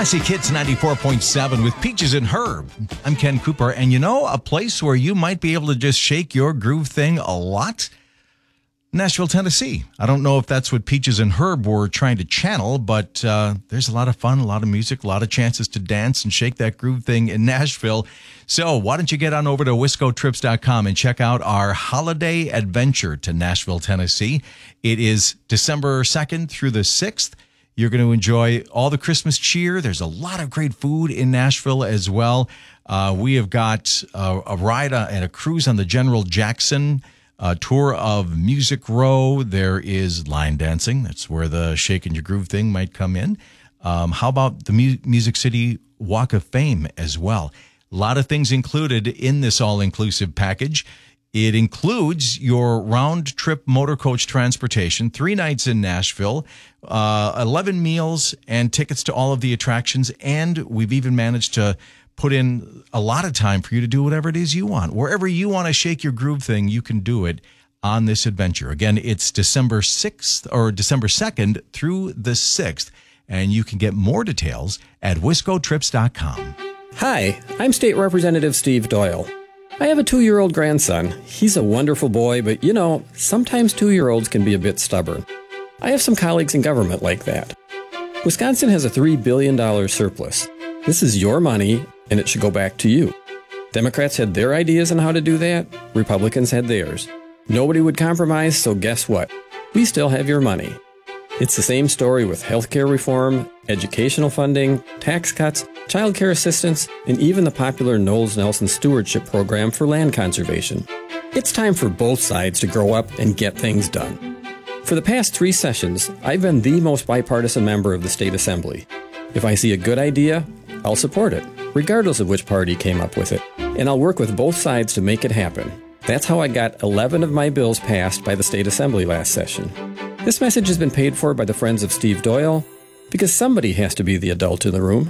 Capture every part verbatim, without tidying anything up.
Classic Hits ninety-four point seven with Peaches and Herb. I'm Ken Cooper, and you know, a place where you might be able to just shake your groove thing a lot? Nashville, Tennessee. I don't know if that's what Peaches and Herb were trying to channel, but uh, there's a lot of fun, a lot of music, a lot of chances to dance and shake that groove thing in Nashville. So why don't you get on over to wisco trips dot com and check out our holiday adventure to Nashville, Tennessee. It is December second through the sixth. You're going to enjoy all the Christmas cheer. There's a lot of great food in Nashville as well. Uh, we have got a, a ride uh, and a cruise on the General Jackson, a tour of Music Row. There is line dancing. That's where the Shakin' Your Groove thing might come in. Um, how about the Mu- Music City Walk of Fame as well? A lot of things included in this all-inclusive package. It includes your round-trip motor coach transportation, three nights in Nashville, uh, eleven meals, and tickets to all of the attractions. And we've even managed to put in a lot of time for you to do whatever it is you want. Wherever you want to shake your groove thing, you can do it on this adventure. Again, it's December sixth or December second through the sixth, and you can get more details at wisco trips dot com. Hi, I'm State Representative Steve Doyle. I have a two-year-old grandson. He's a wonderful boy, but you know, sometimes two-year-olds can be a bit stubborn. I have some colleagues in government like that. Wisconsin has a three billion dollars surplus. This is your money, and it should go back to you. Democrats had their ideas on how to do that. Republicans had theirs. Nobody would compromise, so guess what? We still have your money. It's the same story with healthcare reform, educational funding, tax cuts, child care assistance, and even the popular Knowles Nelson Stewardship Program for land conservation. It's time for both sides to grow up and get things done. For the past three sessions, I've been the most bipartisan member of the State Assembly. If I see a good idea, I'll support it, regardless of which party came up with it, and I'll work with both sides to make it happen. That's how I got eleven of my bills passed by the State Assembly last session. This message has been paid for by the Friends of Steve Doyle, because somebody has to be the adult in the room.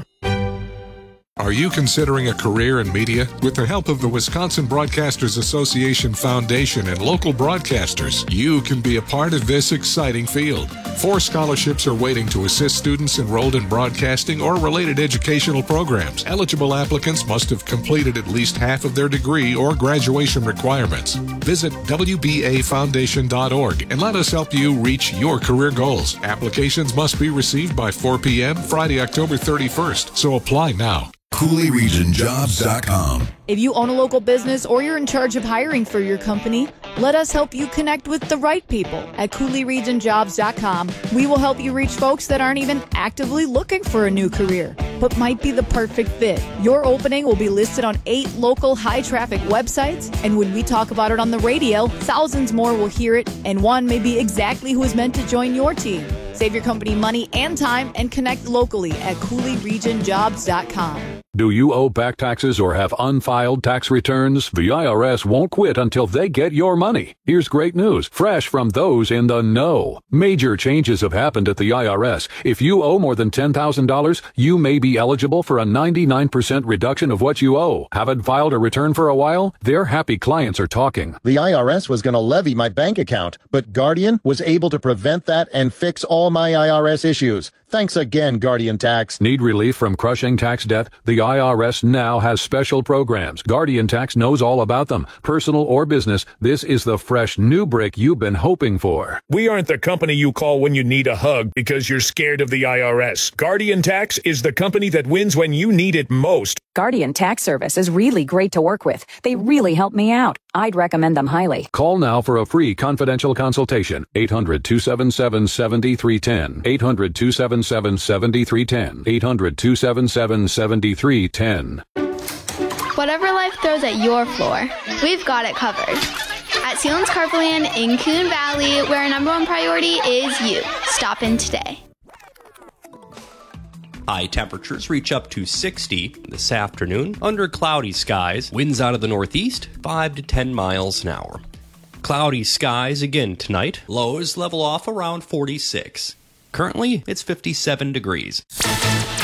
Are you considering a career in media? With the help of the Wisconsin Broadcasters Association Foundation and local broadcasters, you can be a part of this exciting field. Four scholarships are waiting to assist students enrolled in broadcasting or related educational programs. Eligible applicants must have completed at least half of their degree or graduation requirements. Visit w b a foundation dot org and let us help you reach your career goals. Applications must be received by four p.m. Friday, October thirty-first, so apply now. Coulee Region Jobs dot com. If you own a local business or you're in charge of hiring for your company, let us help you connect with the right people at Coulee Region Jobs dot com. We will help you reach folks that aren't even actively looking for a new career, but might be the perfect fit. Your opening will be listed on eight local high-traffic websites, and when we talk about it on the radio, thousands more will hear it, and one may be exactly who is meant to join your team. Save your company money and time and connect locally at Coulee Region Jobs dot com. Do you owe back taxes or have unfiled tax returns? The I R S won't quit until they get your money. Here's great news, fresh from those in the know. Major changes have happened at the I R S. If you owe more than ten thousand dollars, you may be eligible for a ninety-nine percent reduction of what you owe. Haven't filed a return for a while? Their happy clients are talking. The I R S was going to levy my bank account, but Guardian was able to prevent that and fix all my I R S issues. Thanks again, Guardian Tax. Need relief from crushing tax debt? The I R S now has special programs. Guardian Tax knows all about them. Personal or business, this is the fresh new brick you've been hoping for. We aren't the company you call when you need a hug because you're scared of the I R S. Guardian Tax is the company that wins when you need it most. Guardian Tax Service is really great to work with. They really help me out. I'd recommend them highly. Call now for a free confidential consultation. eight hundred, two seven seven, seven three one zero. eight hundred, two seven seven, seven three one zero. eight hundred, two seven seven, seven three one zero. Whatever life throws at your floor, we've got it covered. At Sealands Carpoland in Coon Valley, where our number one priority is you. Stop in today. High temperatures reach up to sixty this afternoon under cloudy skies. Winds out of the northeast, five to ten miles an hour. Cloudy skies again tonight. Lows level off around forty-six. Currently, it's fifty-seven degrees.